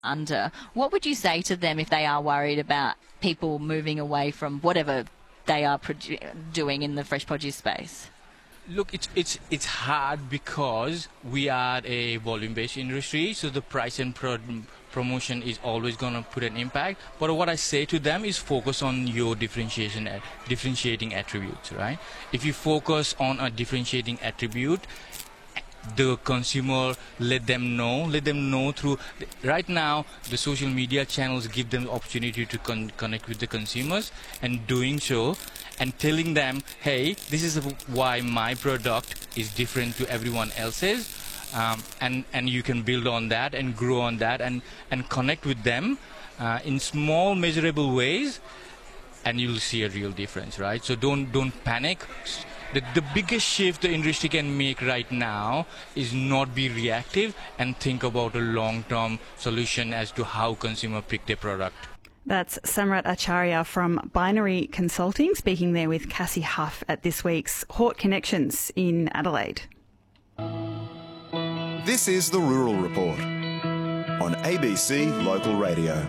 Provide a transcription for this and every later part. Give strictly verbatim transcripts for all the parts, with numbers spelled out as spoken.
under. What would you say to them if they are worried about people moving away from whatever they are produ- doing in the fresh produce space? Look, it's it's it's hard because we are a volume-based industry, so the price and pro- promotion is always going to put an impact. But what I say to them is focus on your differentiation, differentiating attributes, right? If you focus on a differentiating attribute, the consumer, let them know, let them know through, right now, the social media channels give them the opportunity to con- connect with the consumers, and doing so, and telling them, hey, this is why my product is different to everyone else's, um, and, and you can build on that and grow on that and, and connect with them uh, in small, measurable ways, and you'll see a real difference, right? So don't don't panic. The, the biggest shift the industry can make right now is not be reactive and think about a long-term solution as to how consumer pick their product. That's Samrat Acharya from Binary Consulting, speaking there with Cassie Huff at this week's Hort Connections in Adelaide. This is the Rural Report on A B C Local Radio.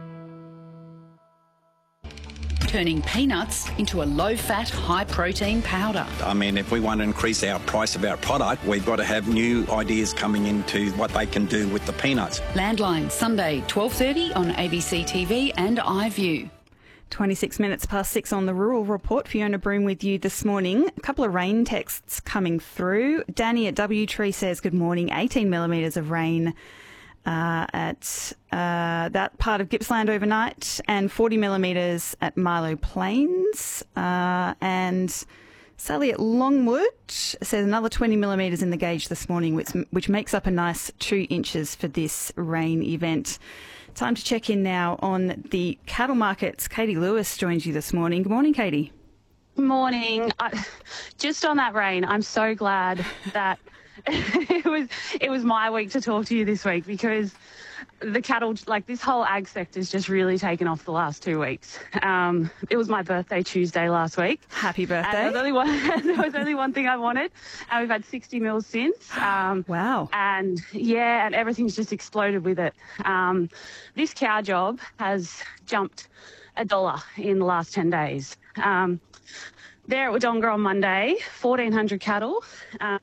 Turning peanuts into a low-fat, high-protein powder. I mean, if we want to increase our price of our product, we've got to have new ideas coming into what they can do with the peanuts. Landline, Sunday, twelve thirty on A B C T V and iView. twenty-six minutes past six on the Rural Report. Fiona Broom with you this morning. A couple of rain texts coming through. Danny at W Tree says, good morning, eighteen millimetres of rain Uh, at uh, that part of Gippsland overnight, and forty millimetres at Milo Plains. Uh, and Sally at Longwood says another twenty millimetres in the gauge this morning, which, which makes up a nice two inches for this rain event. Time to check in now on the cattle markets. Katie Lewis joins you this morning. Good morning, Katie. Good morning. I, just on that rain, I'm so glad that it was it was my week to talk to you this week, because the cattle, like this whole ag sector, has just really taken off the last two weeks. Um, it was my birthday Tuesday last week. Happy birthday. And there was only one, there was only one thing I wanted, and we've had sixty mils since. Um, wow. And yeah, and everything's just exploded with it. Um, this cow job has jumped a dollar in the last ten days. Um, there at Wodonga on Monday, fourteen hundred cattle. Um,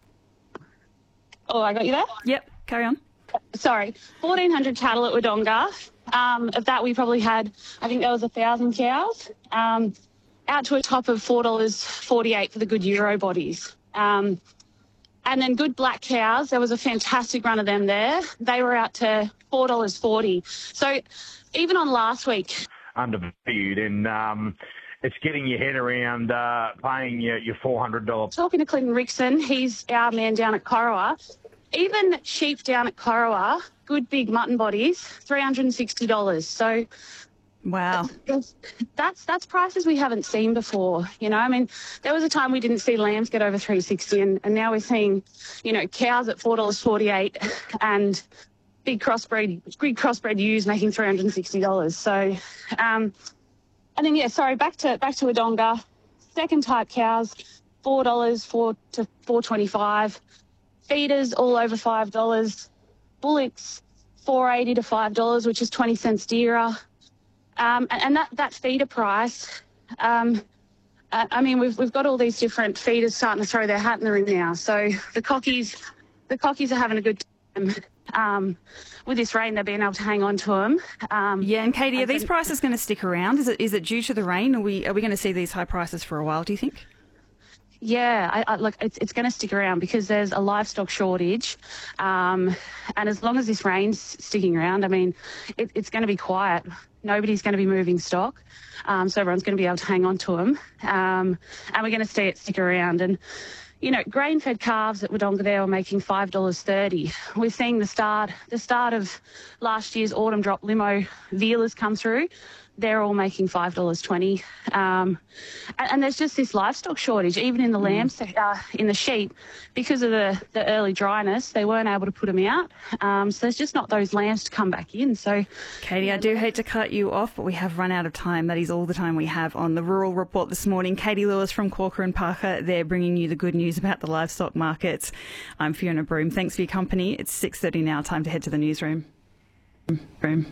Oh, I got you there? Yep, carry on. Sorry, fourteen hundred cattle at Wodonga. Um, of that, we probably had, I think there was one thousand cows, um, out to a top of four dollars forty-eight for the good Euro bodies. Um, and then good black cows, there was a fantastic run of them there. They were out to four dollars forty. So even on last week... Undervalued, and um, it's getting your head around uh, paying your, your four hundred dollars. Talking to Clinton Rickson, he's our man down at Corowa. Even sheep down at Corowa, good big mutton bodies, three hundred sixty dollars. So, wow, that's, that's that's prices we haven't seen before. You know, I mean, there was a time we didn't see lambs get over three hundred sixty dollars, and, and now we're seeing, you know, cows at four dollars forty-eight and big crossbred, big crossbred ewes making three hundred sixty dollars. So, um, and then yeah, sorry, back to back to Wodonga, second type cows, four dollars four to four twenty-five. Feeders all over five dollars. Bullocks four eighty to five dollars, which is twenty cents dearer. Um, and, and that, that feeder price, um, uh, I mean, we've we've got all these different feeders starting to throw their hat in the ring now. So the cockies, the cockies are having a good time. Um, with this rain, they're being able to hang on to them. Um, yeah, and Katie, are and these prices going to stick around? Is it is it due to the rain? Are we are we going to see these high prices for a while, do you think? Yeah, I, I, look, it's it's going to stick around because there's a livestock shortage, um, and as long as this rain's sticking around, I mean, it, it's going to be quiet. Nobody's going to be moving stock, um, so everyone's going to be able to hang on to them, um, and we're going to see it stick around. And you know, grain-fed calves at Wodonga there were making five dollars thirty. We're seeing the start the start of last year's autumn drop limo vealers come through. They're all making five dollars twenty. Um, and, and there's just this livestock shortage, even in the mm. lamb se- uh, in the sheep, because of the, the early dryness, they weren't able to put them out. Um, so there's just not those lambs to come back in. So, Katie, I do hate to cut you off, but we have run out of time. That is all the time we have on the Rural Report this morning. Katie Lewis from Corker and Parker, they're bringing you the good news about the livestock markets. I'm Fiona Broom. Thanks for your company. It's six thirty now. Time to head to the newsroom. Broome.